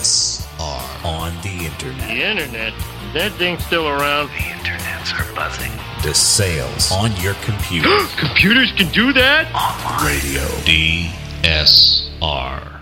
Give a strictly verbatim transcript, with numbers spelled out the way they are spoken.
S R on the internet. The internet? Is that thing still around? The internets are buzzing. The sales on your computer. Computers can do that? Online. Radio D S R.